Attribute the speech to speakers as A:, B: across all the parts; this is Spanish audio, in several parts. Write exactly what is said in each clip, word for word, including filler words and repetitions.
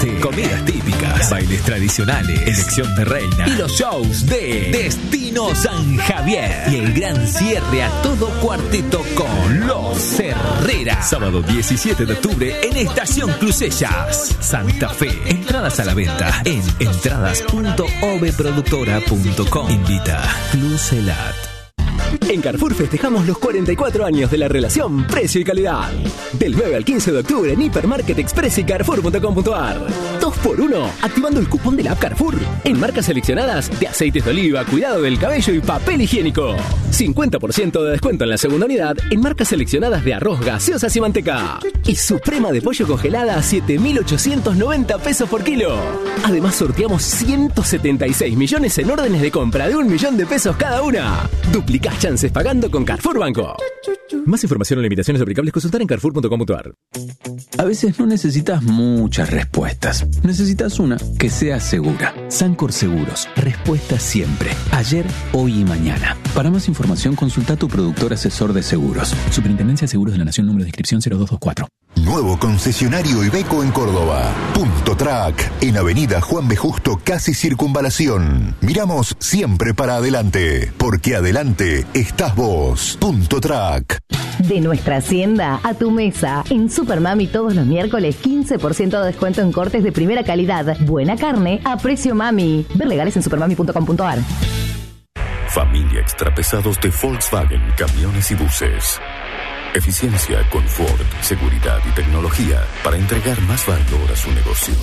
A: Comidas típicas, bailes tradicionales, elección de reina y los shows de Destino San Javier. Y el gran cierre a todo cuarteto con Los Herrera. Sábado diecisiete de octubre en Estación Clusellas, Santa Fe. Entradas a la venta en entradas punto oveproductora punto com. Invita Cluselat.
B: En Carrefour festejamos los cuarenta y cuatro años de la relación precio y calidad. Del nueve al quince de octubre en Hipermarket Express y Carrefour punto com punto ar. dos por uno, activando el cupón de la app Carrefour. En marcas seleccionadas de aceites de oliva, cuidado del cabello y papel higiénico. cincuenta por ciento de descuento en la segunda unidad en marcas seleccionadas de arroz, gaseosas y manteca. Y suprema de pollo congelada a siete mil ochocientos noventa pesos por kilo. Además sorteamos ciento setenta y seis millones en órdenes de compra de un millón de pesos cada una. Duplicás chances pagando con Carrefour Banco. Más información o limitaciones aplicables consultar en carrefour punto com punto ar.
C: A veces no necesitas muchas respuestas. Necesitas una que sea segura. Sancor Seguros. Respuesta siempre. Ayer, hoy y mañana. Para más información consulta a tu productor asesor de seguros. Superintendencia de Seguros de la Nación, número de inscripción cero dos dos cuatro.
D: Nuevo concesionario Iveco en Córdoba. Punto Track. En Avenida Juan B. Justo, casi Circunvalación. Miramos siempre para adelante. Porque adelante estás vos. Punto Track.
E: De nuestra hacienda a tu mesa. En Supermami todos los miércoles quince por ciento de descuento en cortes de primera calidad. Buena carne a precio mami. Ver legales en supermami punto com punto ar.
F: Familia Extrapesados de Volkswagen, camiones y buses. Eficiencia, confort, seguridad y tecnología para entregar más valor a su negocio.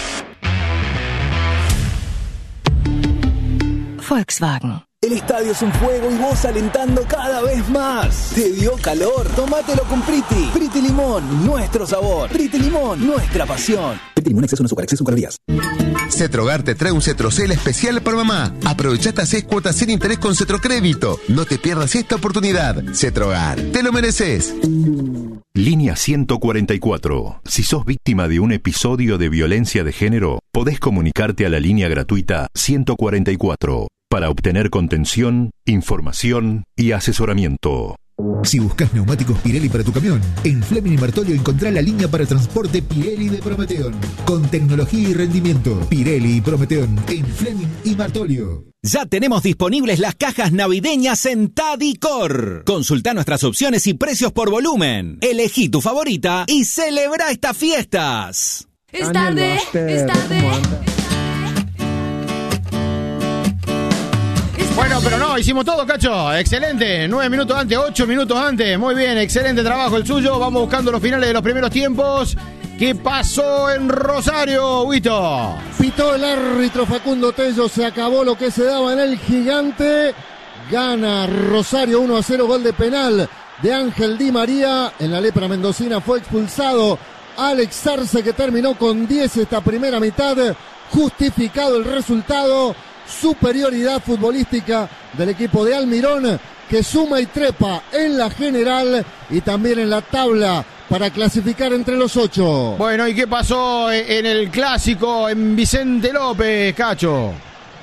G: Volkswagen.
H: El estadio es un fuego y vos alentando cada vez más. ¿Te dio calor? Tómatelo con Priti. Priti Limón, nuestro sabor. Priti Limón, nuestra pasión. Priti Limón, exceso no azúcar, exceso calorías.
I: Cetrogar te trae un Cetrocel especial para mamá. Aprovecha hasta seis cuotas sin interés con Cetrocrédito. No te pierdas esta oportunidad. Cetrogar, te lo mereces.
D: Línea ciento cuarenta y cuatro. Si sos víctima de un episodio de violencia de género, podés comunicarte a la línea gratuita ciento cuarenta y cuatro para obtener contención, información y asesoramiento.
J: Si buscas neumáticos Pirelli para tu camión, en Fleming y Martolio encontrá la línea para transporte Pirelli de Prometeon. Con tecnología y rendimiento, Pirelli y Prometeon en Fleming y Martolio.
A: Ya tenemos disponibles las cajas navideñas en Tadicor. Consulta nuestras opciones y precios por volumen. Elegí tu favorita y celebra estas fiestas.
G: Es tarde, es tarde.
K: Bueno, pero no, hicimos todo, Cacho. Excelente. Nueve minutos antes, ocho minutos antes. Muy bien, excelente trabajo el suyo. Vamos buscando los finales de los primeros tiempos. ¿Qué pasó en Rosario, Huito?
L: Pitó el árbitro Facundo Tello. Se acabó lo que se daba en el Gigante. Gana Rosario uno a cero. Gol de penal de Ángel Di María. En la lepra mendocina fue expulsado Alex Arce, que terminó con diez esta primera mitad. Justificado el resultado. Superioridad futbolística del equipo de Almirón, que suma y trepa en la general y también en la tabla para clasificar entre los ocho.
K: Bueno, ¿y qué pasó en el clásico en Vicente López, Cacho?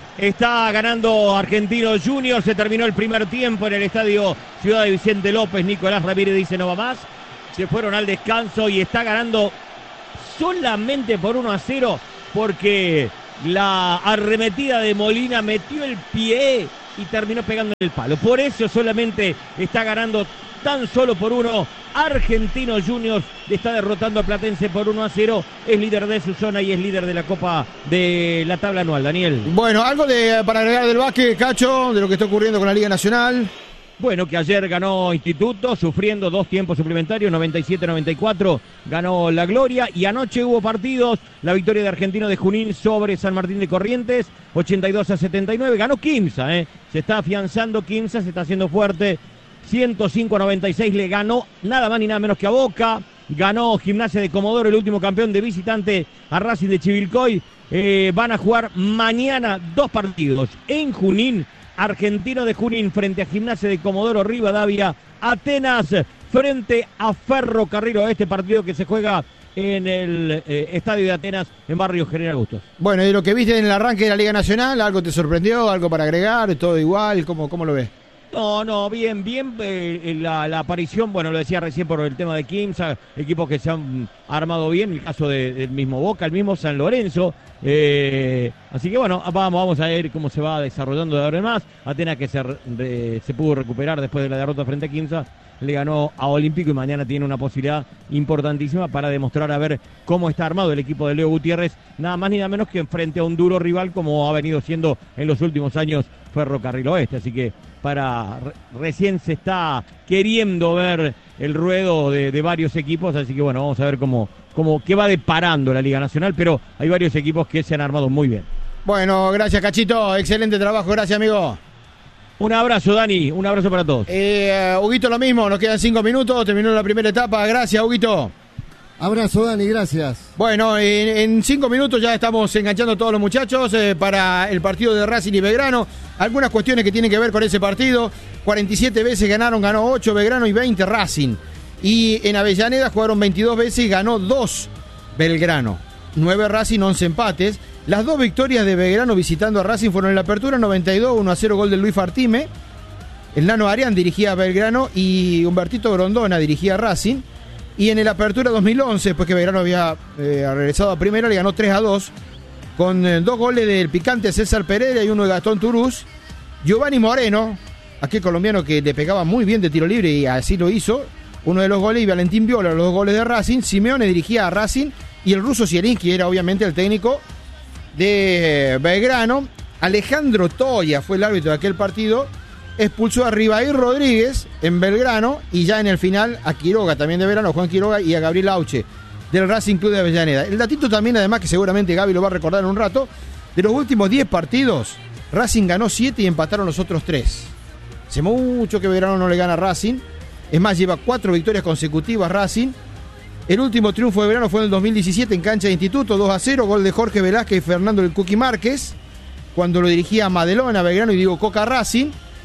M: Está ganando Argentino Junior. Se terminó el primer tiempo en el estadio Ciudad de Vicente López. Nicolás Ramírez dice no va más. Se fueron al descanso y está ganando solamente por uno a cero porque la arremetida de Molina metió el pie y terminó pegando en el palo. Por eso solamente está ganando tan solo por uno. Argentino Juniors está derrotando a Platense por uno a cero. Es líder de su zona y es líder de la Copa de la tabla anual. Daniel.
K: Bueno, algo de para agregar del básquet, Cacho, de lo que está ocurriendo con la Liga Nacional.
M: Bueno, que ayer ganó Instituto, sufriendo dos tiempos suplementarios, noventa y siete a noventa y cuatro, ganó la Gloria. Y anoche hubo partidos, la victoria de Argentino de Junín sobre San Martín de Corrientes, ochenta y dos a setenta y nueve, ganó Quimsa, ¿eh? Se está afianzando Quimsa, se está haciendo fuerte, ciento cinco a noventa y seis, le ganó nada más ni nada menos que a Boca, ganó Gimnasia de Comodoro, el último campeón de visitante, a Racing de Chivilcoy. Eh, van a jugar mañana dos partidos en Junín. Argentino de Junín frente a Gimnasia de Comodoro Rivadavia, Atenas frente a Ferrocarril Oeste, partido que se juega en el eh, estadio de Atenas en Barrio General Bustos.
K: Bueno, y lo que viste en el arranque de la Liga Nacional, ¿algo te sorprendió? ¿Algo para agregar? ¿Todo igual? ¿Cómo, cómo lo ves?
M: No, no, bien, bien eh, la, la aparición, bueno, lo decía recién por el tema de Quimsa, equipos que se han armado bien, el caso de, del mismo Boca, el mismo San Lorenzo, eh, así que bueno, vamos, vamos a ver cómo se va desarrollando de ahora en más. Atenas que se, de, se pudo recuperar después de la derrota frente a Quimsa, le ganó a Olímpico y mañana tiene una posibilidad importantísima para demostrar a ver cómo está armado el equipo de Leo Gutiérrez, nada más ni nada menos que frente a un duro rival como ha venido siendo en los últimos años Ferrocarril Oeste, así que para recién se está queriendo ver el ruedo de, de varios equipos, así que bueno, vamos a ver cómo, cómo qué va deparando la Liga Nacional, pero hay varios equipos que se han armado muy bien.
K: Bueno, gracias Cachito, excelente trabajo, gracias amigo.
M: Un abrazo, Dani, un abrazo para todos.
K: Eh, Huguito, lo mismo, nos quedan cinco minutos, terminó la primera etapa, gracias Huguito.
L: Abrazo, Dani, gracias.
K: Bueno, en, en cinco minutos ya estamos enganchando a todos los muchachos eh, para el partido de Racing y Belgrano. Algunas cuestiones que tienen que ver con ese partido. cuarenta y siete veces ganaron, ganó ocho Belgrano y veinte Racing. Y en Avellaneda jugaron veintidós veces y ganó dos Belgrano. nueve Racing, once empates. Las dos victorias de Belgrano visitando a Racing fueron en la apertura, noventa y dos, uno a cero, gol de Luis Fartime. El Nano Arián dirigía a Belgrano y Humbertito Grondona dirigía a Racing. Y en el Apertura dos mil once, después que Belgrano había eh, regresado a primera, le ganó tres a dos, con eh, dos goles del picante César Pereira y uno de Gastón Turús. Giovanni Moreno, aquel colombiano que le pegaba muy bien de tiro libre y así lo hizo, uno de los goles, y Valentín Viola, los dos goles de Racing. Simeone dirigía a Racing y el ruso Zielinski era obviamente el técnico de Belgrano. Alejandro Toya fue el árbitro de aquel partido. Expulsó a Ribair Rodríguez en Belgrano y ya en el final a Quiroga, también de Belgrano, Juan Quiroga, y a Gabriel Auche del Racing Club de Avellaneda. El datito también, además, que seguramente Gaby lo va a recordar en un rato, de los últimos diez partidos, Racing ganó siete y empataron los otros tres. Hace mucho que Belgrano no le gana a Racing. Es más, lleva cuatro victorias consecutivas Racing. El último triunfo de Belgrano fue en el dos mil diecisiete en cancha de Instituto, dos a cero, gol de Jorge Velázquez y Fernando el Cuqui Márquez, cuando lo dirigía Madelona, Belgrano, y Diego Coca Racing.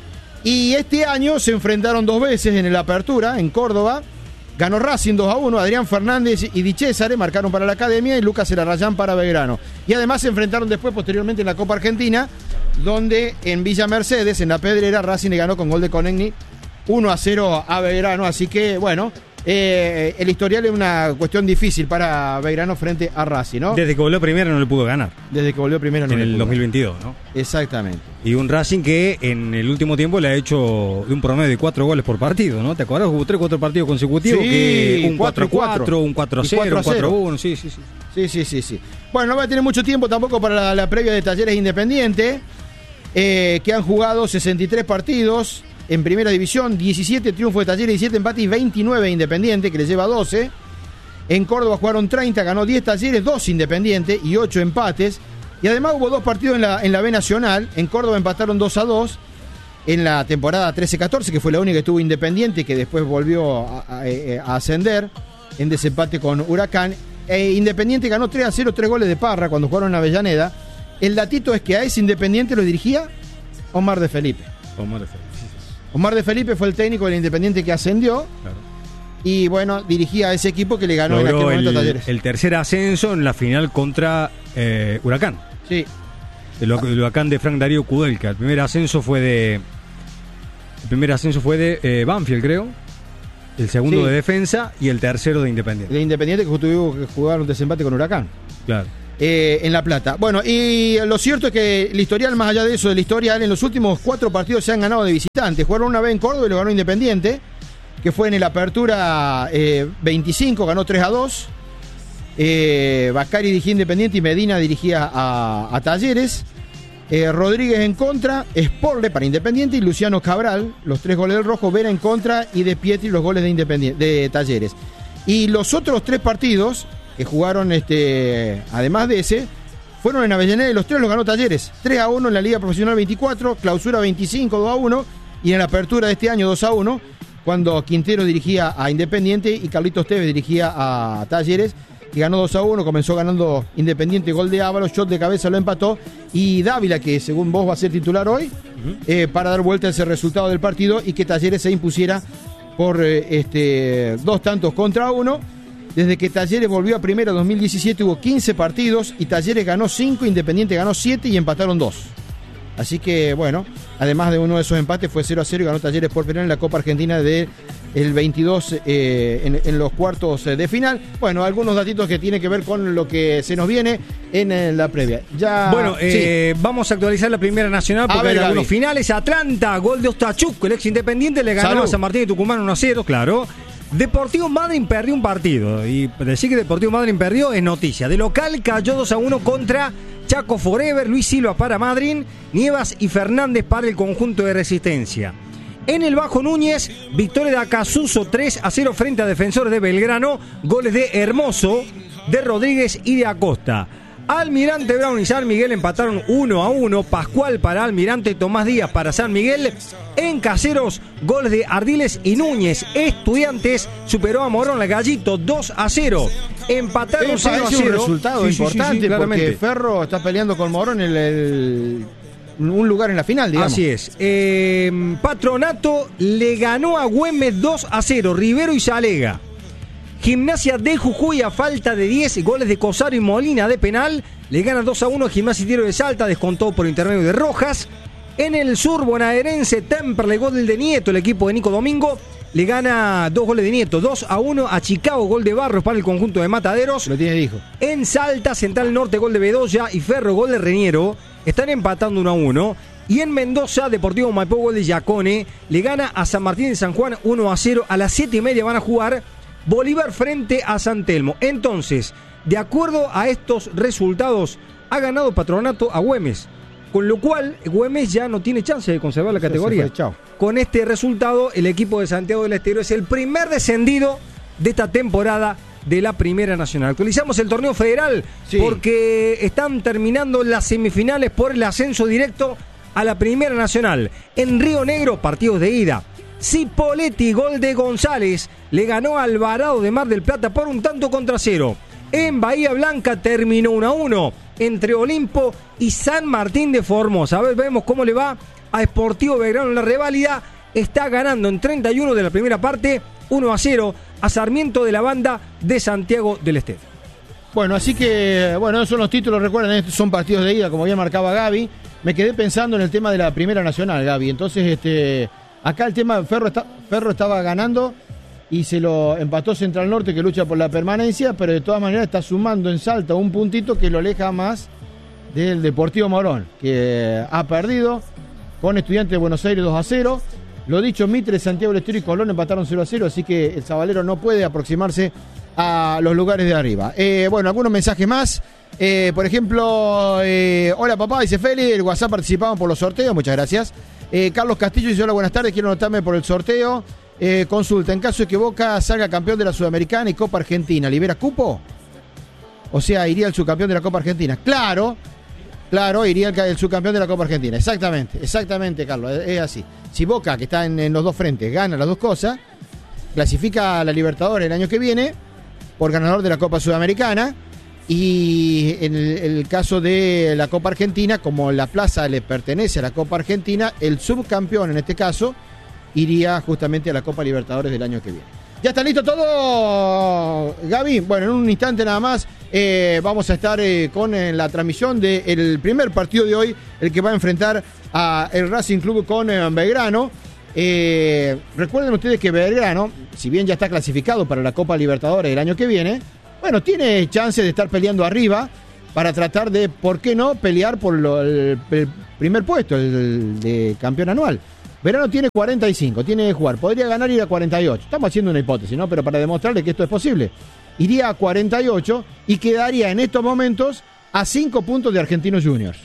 K: Y este año se enfrentaron dos veces en el Apertura, en Córdoba. Ganó Racing dos a uno, Adrián Fernández y Di Césare marcaron para la Academia y Lucas Elarrayán para Belgrano. Y además se enfrentaron después, posteriormente, en la Copa Argentina, donde en Villa Mercedes, en La Pedrera, Racing le ganó con gol de Conegni uno a cero a Belgrano. Así que, bueno, eh, el historial es una cuestión difícil para Belgrano frente a Racing, ¿no?
N: Desde que volvió primero no le pudo ganar.
K: Desde que volvió primero no
N: en
K: le
N: el
K: pudo
N: dos mil veintidós, ¿no?
K: Exactamente.
N: Y un Racing que en el último tiempo le ha hecho de un promedio de cuatro goles por partido, ¿no? ¿Te acuerdas? Hubo tres o cuatro partidos consecutivos,
K: sí,
N: que un
K: cuatro a cuatro,
N: un cuatro a cero, un cuatro a uno, sí, sí, sí.
K: Sí, sí, sí, sí. Bueno, no va a tener mucho tiempo tampoco para la, la previa de Talleres Independiente, eh, que han jugado sesenta y tres partidos en Primera División, diecisiete triunfos de Talleres, diecisiete empates y veintinueve Independiente, que le lleva doce. En Córdoba jugaron treinta, ganó diez Talleres, dos Independiente y ocho empates. Y además hubo dos partidos en la, en la B Nacional. En Córdoba empataron dos a dos en la temporada trece catorce, que fue la única que tuvo Independiente, que después volvió a, a, a ascender en desempate con Huracán. E Independiente ganó tres a cero, tres goles de Parra cuando jugaron en Avellaneda. El datito es que a ese Independiente lo dirigía Omar de Felipe.
N: Omar de Felipe.
K: Omar de Felipe fue el técnico del Independiente que ascendió. Claro. Y bueno, dirigía a ese equipo que le ganó
N: Logró
K: en aquel momento
N: el,
K: a Talleres.
N: El tercer ascenso en la final contra eh, Huracán.
K: Sí.
N: El, el Huracán de Frank Darío Kudelka. El primer ascenso fue de. El primer ascenso fue de eh, Banfield, creo. El segundo sí. de Defensa y el tercero de Independiente.
K: De Independiente que tuvo que jugar un desempate con Huracán.
N: Claro.
K: Eh, en La Plata. Bueno, y lo cierto es que el historial, más allá de eso, del historial, en los últimos cuatro partidos se han ganado de visitantes. Jugaron una vez en Córdoba y lo ganó Independiente, que fue en el Apertura eh, veinticinco, ganó tres a dos. Eh, Bacari dirigía Independiente y Medina dirigía a, a Talleres. Eh, Rodríguez en contra, Sporle para Independiente y Luciano Cabral, los tres goles del Rojo, Vera en contra y De Pietri los goles de, Independiente, de Talleres. Y los otros tres partidos que jugaron, este, además de ese, fueron en Avellaneda y los tres los ganó Talleres. tres a uno en la Liga Profesional veinticuatro, Clausura veinticinco, dos a uno, y en la Apertura de este año dos a uno, cuando Quintero dirigía a Independiente y Carlitos Tevez dirigía a Talleres, que ganó dos a uno, comenzó ganando Independiente, gol de Ávalos, shot de cabeza lo empató, y Dávila, que según vos va a ser titular hoy, uh-huh. eh, para dar vuelta a ese resultado del partido y que Talleres se impusiera por eh, este, dos tantos contra uno. Desde que Talleres volvió a primera en dos mil diecisiete hubo quince partidos y Talleres ganó cinco, Independiente ganó siete y empataron dos. Así que, bueno, además de uno de esos empates, fue cero a cero y ganó Talleres por penal en la Copa Argentina de el veintidós eh, en, en los cuartos de final. Bueno, algunos datitos que tienen que ver con lo que se nos viene en, en la previa. Ya,
N: bueno, eh,
K: sí.
N: vamos a actualizar la Primera Nacional porque hay algunos finales. Atlanta, gol de Ostachuk, el ex Independiente le ganó Salud. a San Martín de Tucumán uno a cero, claro. Deportivo Madryn perdió un partido y decir que Deportivo Madryn perdió es noticia. De local cayó dos a uno contra Chaco Forever, Luis Silva para Madryn, Nievas y Fernández para el conjunto de Resistencia. En el Bajo Núñez, victoria de Acasuso tres a cero frente a Defensores de Belgrano, goles de Hermoso, de Rodríguez y de Acosta. Almirante Brown y San Miguel empataron uno a uno, Pascual para Almirante, Tomás Díaz para San Miguel. En Caseros, goles de Ardiles y Núñez. Estudiantes superó a Morón la Gallito dos a cero. Empataron cero a cero.
K: Un resultado
N: sí,
K: importante
N: sí, sí,
K: porque Ferro está peleando con Morón en el, el, un lugar en la final, digamos.
N: Así es. Eh, Patronato le ganó a Güemes dos a cero, Rivero y Salega. Gimnasia de Jujuy, a falta de diez, goles de Cosaro y Molina de penal, le gana dos a uno Gimnasia y Tiro de Salta, descontó por intermedio de Rojas. En el sur bonaerense, Temperley, gol de Nieto, el equipo de Nico Domingo, le gana dos goles de Nieto, dos a uno a Chicago, gol de Barros para el conjunto de Mataderos.
K: Lo tiene, dijo.
N: En Salta, Central Norte, gol de Bedoya y Ferro, gol de Reñero, están empatando uno a uno. Y en Mendoza, Deportivo Maipú, gol de Giacone, le gana a San Martín de San Juan uno a cero. A las siete y media van a jugar Bolívar frente a San Telmo. Entonces, de acuerdo a estos resultados, ha ganado Patronato a Güemes, con lo cual Güemes ya no tiene chance de conservar la categoría.
K: Chao.
N: Con este resultado, el equipo de Santiago del Estero es el primer descendido de esta temporada de la Primera Nacional. Actualizamos el torneo federal, sí, porque están terminando las semifinales por el ascenso directo a la Primera Nacional. En Río Negro, partidos de ida. Cipoletti, gol de González, le ganó a Alvarado de Mar del Plata por un tanto contra cero. En Bahía Blanca terminó uno a uno entre Olimpo y San Martín de Formosa. A ver, vemos cómo le va a Sportivo Belgrano en la reválida. Está ganando en treinta y uno de la primera parte, uno a cero a Sarmiento de la Banda de Santiago del Estero.
K: Bueno, así que, bueno, esos son los títulos, recuerden, estos son partidos de ida, como bien marcaba Gaby. Me quedé pensando en el tema de la Primera Nacional, Gaby. Entonces, este... acá el tema, Ferro, está, Ferro estaba ganando y se lo empató Central Norte, que lucha por la permanencia, pero de todas maneras está sumando en Salta un puntito que lo aleja más del Deportivo Morón, que ha perdido con Estudiantes de Buenos Aires dos a cero. Lo dicho, Mitre, Santiago del Estero y Colón empataron cero a cero, así que el Sabalero no puede aproximarse a los lugares de arriba. Eh, bueno, algunos mensajes más. Eh, por ejemplo, eh, hola papá, dice Feli, el WhatsApp participaban por los sorteos, muchas gracias. Eh, Carlos Castillo dice: hola, buenas tardes, quiero anotarme por el sorteo. Eh, consulta, en caso de que Boca salga campeón de la Sudamericana y Copa Argentina, ¿libera cupo? O sea, iría el subcampeón de la Copa Argentina. Claro, claro, iría el, el subcampeón de la Copa Argentina. Exactamente, exactamente, Carlos, es, es así. Si Boca, que está en, en los dos frentes, gana las dos cosas, clasifica a la Libertadores el año que viene por ganador de la Copa Sudamericana. Y en el, el caso de la Copa Argentina, como la plaza le pertenece a la Copa Argentina, el subcampeón en este caso iría justamente a la Copa Libertadores del año que viene. ¿Ya está listo todo, Gaby? Bueno, en un instante nada más eh, vamos a estar eh, con eh, la transmisión del primer partido de hoy, el que va a enfrentar a el Racing Club con eh, Belgrano. Eh, recuerden ustedes que Belgrano, si bien ya está clasificado para la Copa Libertadores del año que viene, bueno, tiene chance de estar peleando arriba para tratar de, ¿por qué no?, pelear por lo, el, el primer puesto, el, el de campeón anual. Belgrano tiene cuarenta y cinco, tiene que jugar, podría ganar y ir a cuarenta y ocho. Estamos haciendo una hipótesis, ¿no? Pero para demostrarle que esto es posible. Iría a cuarenta y ocho y quedaría en estos momentos a cinco puntos de Argentinos Juniors.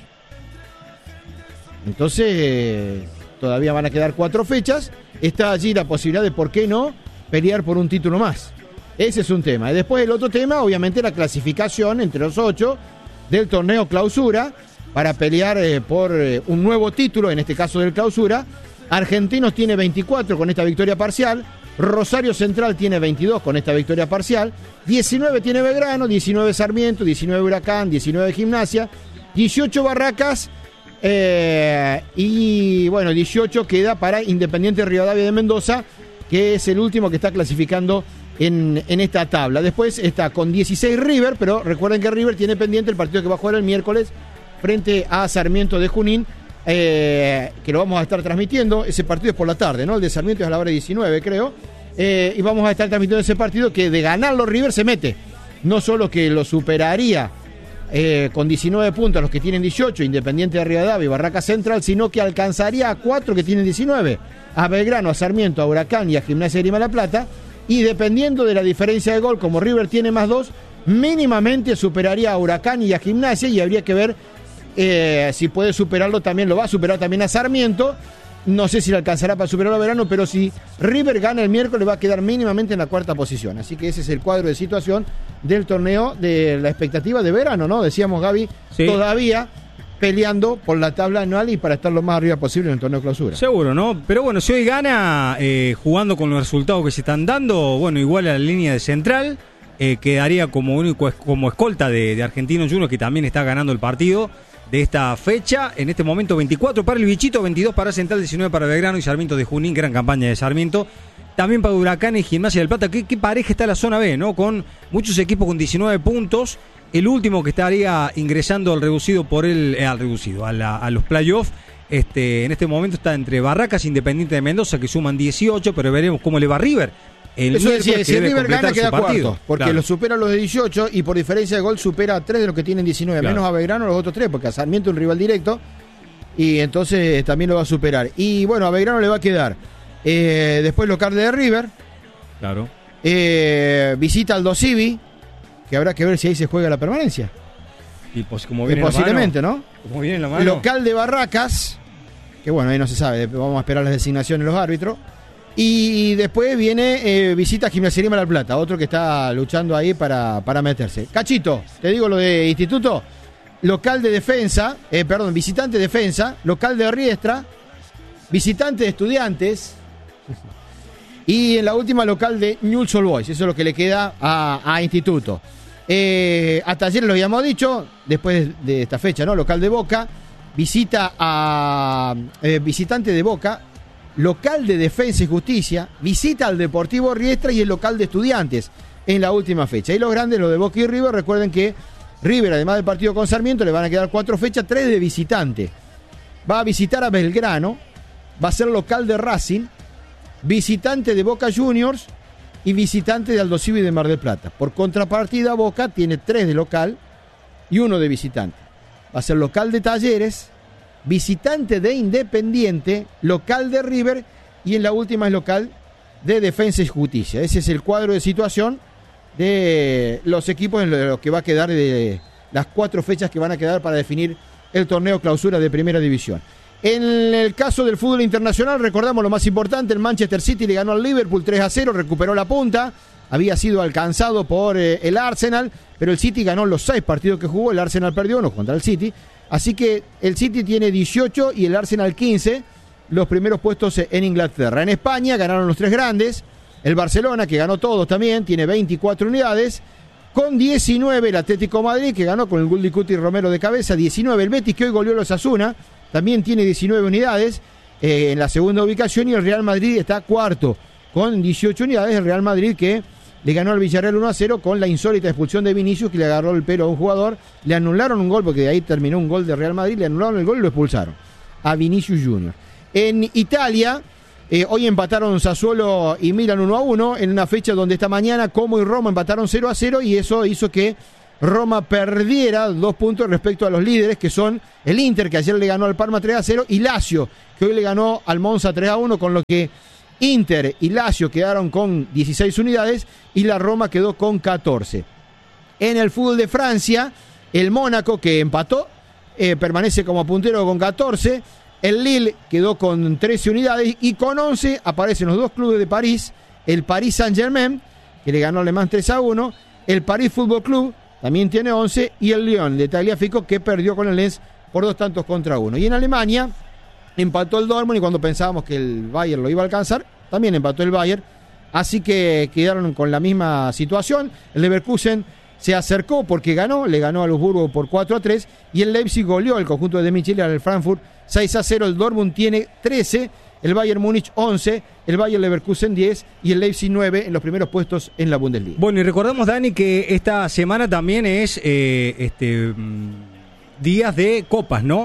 K: Entonces, eh, todavía van a quedar cuatro fechas. Está allí la posibilidad de, ¿por qué no?, pelear por un título más. Ese es un tema. Y después el otro tema, obviamente, la clasificación entre los ocho del torneo Clausura para pelear eh, por eh, un nuevo título, en este caso del Clausura. Argentinos tiene veinticuatro con esta victoria parcial. Rosario Central tiene veintidós con esta victoria parcial. diecinueve tiene Belgrano, diecinueve Sarmiento, diecinueve Huracán, diecinueve Gimnasia, dieciocho Barracas eh, y bueno, dieciocho queda para Independiente Rivadavia de Mendoza, que es el último que está clasificando En, en esta tabla. Después está con dieciséis River, pero recuerden que River tiene pendiente el partido que va a jugar el miércoles frente a Sarmiento de Junín eh, que lo vamos a estar transmitiendo. Ese partido es por la tarde, ¿no? El de Sarmiento es a la hora diecinueve, creo. Eh, y vamos a estar transmitiendo ese partido que de ganarlo River se mete. No solo que lo superaría eh, con diecinueve puntos a los que tienen dieciocho, Independiente de Rivadavia y Barraca Central, sino que alcanzaría a cuatro que tienen diecinueve, a Belgrano, a Sarmiento, a Huracán y a Gimnasia de Grima La Plata, y dependiendo de la diferencia de gol, como River tiene más dos, mínimamente superaría a Huracán y a Gimnasia, y habría que ver eh, si puede superarlo también, lo va a superar también a Sarmiento. No sé si le alcanzará para superar a Belgrano, pero si River gana el miércoles va a quedar mínimamente en la cuarta posición. Así que ese es el cuadro de situación del torneo, de la expectativa de verano, ¿no? Decíamos, Gaby, sí, todavía peleando por la tabla anual y para estar lo más arriba posible en el torneo clausura.
N: Seguro, ¿no? Pero bueno, si hoy gana, eh, jugando con los resultados que se están dando, bueno, igual a la línea de Central, eh, quedaría como único como escolta de, de Argentinos Juniors, que también está ganando el partido de esta fecha. En este momento veinticuatro para el Bichito, veintidós para Central, diecinueve para Belgrano y Sarmiento de Junín. Gran campaña de Sarmiento. También para Huracán y Gimnasia del Plata. ¿Qué, qué pareja está la zona B, ¿no? Con muchos equipos con diecinueve puntos. El último que estaría ingresando al reducido por el eh, al reducido, a, la, a los playoffs. Este, en este momento está entre Barracas e Independiente de Mendoza, que suman dieciocho, pero veremos cómo le va a River. El
K: Eso decía, si River gana queda cuarto, porque
N: claro,
K: lo supera a los de dieciocho y por diferencia de gol supera a tres de los que tienen diecinueve, claro, menos a Belgrano los otros tres, porque a Sarmiento un rival directo, y entonces también lo va a superar. Y bueno, a Belgrano le va a quedar eh, después local de River,
N: claro,
K: eh, visita al Dosivi, que habrá que ver si ahí se juega la permanencia.
N: Y pues como viene
K: posiblemente,
N: la mano,
K: ¿no?
N: Como viene la mano.
K: Local de Barracas, que bueno, ahí no se sabe, vamos a esperar las designaciones de los árbitros. Y después viene eh, visita a Gimnasia de Grima La Plata, otro que está luchando ahí para, para meterse. Cachito, te digo lo de Instituto, local de Defensa, eh, perdón, visitante de Defensa, local de Riestra, visitante de Estudiantes y en la última local de Newell's Old Boys. Eso es lo que le queda a, a Instituto. Eh, hasta ayer lo habíamos dicho, después de esta fecha, ¿no? Local de Boca, visita a eh, visitante de Boca, local de Defensa y Justicia, visita al Deportivo Riestra y el local de Estudiantes en la última fecha. Y los grandes, los de Boca y River, recuerden que River, además del partido con Sarmiento, le van a quedar cuatro fechas, tres de visitante. Va a visitar a Belgrano, va a ser local de Racing, visitante de Boca Juniors y visitante de Aldosivi de Mar del Plata. Por contrapartida, Boca tiene tres de local y uno de visitante. Va a ser local de Talleres, visitante de Independiente, local de River y en la última es local de Defensa y Justicia. Ese es el cuadro de situación de los equipos en lo que va a quedar de las cuatro fechas que van a quedar para definir el torneo clausura de Primera División. En el caso del fútbol internacional, recordamos lo más importante, el Manchester City le ganó al Liverpool tres a cero, recuperó la punta, había sido alcanzado por eh, el Arsenal, pero el City ganó los seis partidos que jugó, el Arsenal perdió uno contra el City, así que el City tiene dieciocho y el Arsenal quince, los primeros puestos en Inglaterra. En España ganaron los tres grandes, el Barcelona, que ganó todos también, tiene veinticuatro unidades, con diecinueve el Atlético Madrid, que ganó con el Guldi Cuti Romero de cabeza, diecinueve el Betis, que hoy goleó a los Osasuna, también tiene diecinueve unidades eh, en la segunda ubicación, y el Real Madrid está cuarto con dieciocho unidades, el Real Madrid que le ganó al Villarreal uno a cero con la insólita expulsión de Vinicius, que le agarró el pelo a un jugador, le anularon un gol, porque de ahí terminó un gol de Real Madrid, le anularon el gol y lo expulsaron a Vinicius Junior. En Italia, eh, hoy empataron Sassuolo y Milan uno a uno, en una fecha donde esta mañana Como y Roma empataron cero a cero, y eso hizo que Roma perdiera dos puntos respecto a los líderes, que son el Inter, que ayer le ganó al Parma tres a cero, y Lazio, que hoy le ganó al Monza tres a uno, con lo que Inter y Lazio quedaron con dieciséis unidades y la Roma quedó con catorce. En el fútbol de Francia, el Mónaco, que empató, eh, permanece como puntero con catorce, el Lille quedó con trece unidades y con once aparecen los dos clubes de París, el Paris Saint-Germain, que le ganó al Le Mans tres a uno, el París Fútbol Club también tiene once, y el Lyon de Tagliafico, que perdió con el Lens por dos tantos contra uno. Y en Alemania empató el Dortmund, y cuando pensábamos que el Bayern lo iba a alcanzar, también empató el Bayern, así que quedaron con la misma situación. El Leverkusen se acercó porque ganó, le ganó al Augsburgo por cuatro a tres, y el Leipzig goleó el conjunto de Michel al Frankfurt seis a cero. El Dortmund tiene trece, el Bayern Múnich once, el Bayern Leverkusen diez y el Leipzig nueve en los primeros puestos en la Bundesliga.
N: Bueno, y recordamos, Dani, que esta semana también es eh, este días de copas, ¿no?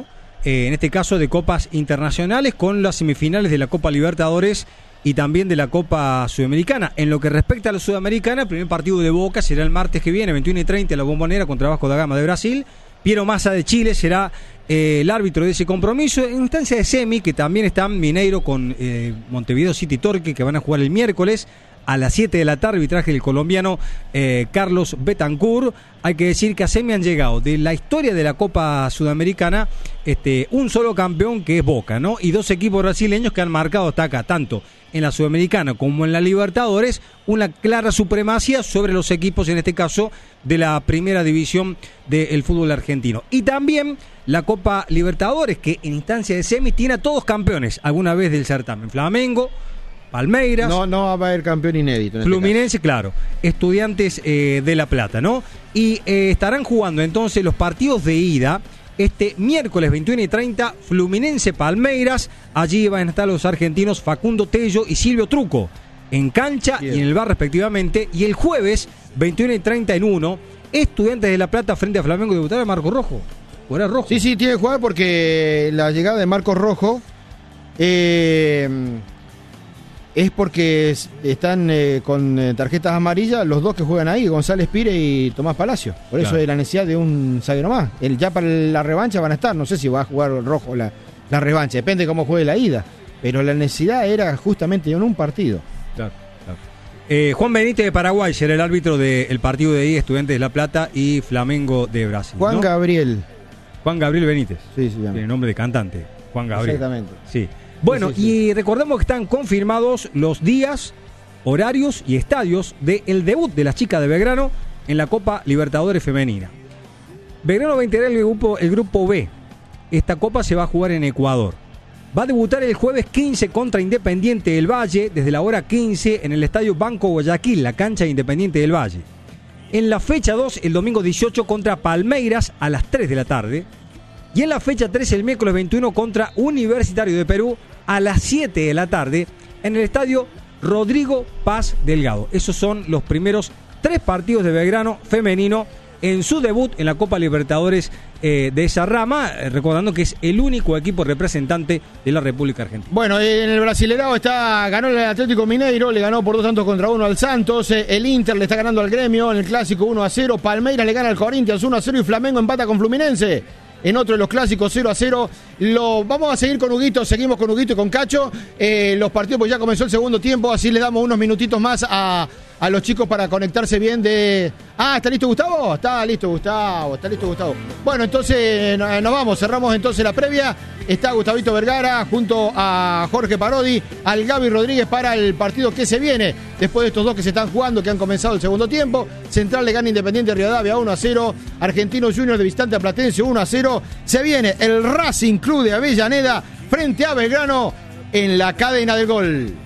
N: eh, en este caso de copas internacionales, con las semifinales de la Copa Libertadores y también de la Copa Sudamericana. En lo que respecta a la Sudamericana, el primer partido de Boca será el martes que viene, veintiuno y treinta, en la Bombonera contra Vasco da Gama de Brasil. Piero Massa de Chile será eh, el árbitro de ese compromiso. En instancia de semi, que también están Mineiro con eh, Montevideo City Torque, que van a jugar el miércoles a las siete de la tarde, arbitraje del colombiano eh, Carlos Betancourt. Hay que decir que a semi han llegado de la historia de la Copa Sudamericana este, un solo campeón, que es Boca, ¿no? Y dos equipos brasileños que han marcado hasta acá, tanto en la Sudamericana como en la Libertadores, una clara supremacía sobre los equipos, en este caso, de la primera división del fútbol argentino. Y también la Copa Libertadores, que en instancia de semi tiene a todos campeones alguna vez del certamen. Flamengo, Palmeiras.
K: No, no va a haber campeón inédito. En
N: Fluminense,
K: este
N: claro. Estudiantes eh, de La Plata, ¿no? Y eh, estarán jugando entonces los partidos de ida este miércoles veintiuno y treinta, Fluminense Palmeiras. Allí van a estar los argentinos Facundo Tello y Silvio Truco, en cancha Bien. y en el bar respectivamente. Y el jueves veintiuno y treinta en uno, Estudiantes de La Plata frente a Flamengo. ¿Debutará Marco Rojo? ¿O era Rojo?
K: Sí, sí, tiene que jugar porque la llegada de Marcos Rojo eh, es porque están eh, con eh, tarjetas amarillas los dos que juegan ahí, González Pire y Tomás Palacio. Por eso claro. hay la necesidad de un zaguero más. El, ya para la revancha van a estar, no sé si va a jugar Rojo la, la revancha, depende de cómo juegue la ida. Pero la necesidad era justamente en un partido.
N: Claro, claro. Eh, Juan Benítez de Paraguay será el árbitro del partido de ida, Estudiantes de La Plata y Flamengo de Brasil.
K: Juan
N: ¿no?
K: Gabriel.
N: Juan Gabriel Benítez.
K: Sí, sí.
N: Tiene nombre de cantante. Juan Gabriel.
K: Exactamente.
N: Sí. Bueno, sí, sí, sí. Y recordemos que están confirmados los días, horarios y estadios del debut de las chicas de Belgrano en la Copa Libertadores Femenina. Belgrano va a integrar el grupo, el grupo B. Esta copa se va a jugar en Ecuador. Va a debutar el jueves quince contra Independiente del Valle, desde la hora quince en el estadio Banco Guayaquil, la cancha de Independiente del Valle. En la fecha dos, el domingo dieciocho, contra Palmeiras a las tres de la tarde. Y en la fecha tres, el miércoles veintiuno, contra Universitario de Perú a las siete de la tarde en el estadio Rodrigo Paz Delgado. Esos son los primeros tres partidos de Belgrano femenino en su debut en la Copa Libertadores eh, de esa rama, eh, recordando que es el único equipo representante de la República Argentina.
K: Bueno, en el Brasilerao está, ganó el Atlético Mineiro, le ganó por dos tantos contra uno al Santos, eh, el Inter le está ganando al Gremio en el Clásico uno a cero, Palmeiras le gana al Corinthians uno a cero y Flamengo empata con Fluminense. En otro de los clásicos cero a cero. Lo, vamos a seguir con Huguito, seguimos con Huguito y con Cacho. Eh, los partidos, pues ya comenzó el segundo tiempo, así le damos unos minutitos más a, a los chicos para conectarse bien de... Ah, ¿está listo Gustavo? Está listo Gustavo, está listo Gustavo. Bueno, entonces nos vamos, cerramos entonces la previa. Está Gustavito Vergara junto a Jorge Parodi, al Gaby Rodríguez para el partido que se viene. Después de estos dos que se están jugando, que han comenzado el segundo tiempo. Central le gana Independiente de Rivadavia uno a cero. Argentinos Juniors de visitante a Platense uno a cero. Se viene el Racing Club de Avellaneda frente a Belgrano en la cadena del gol.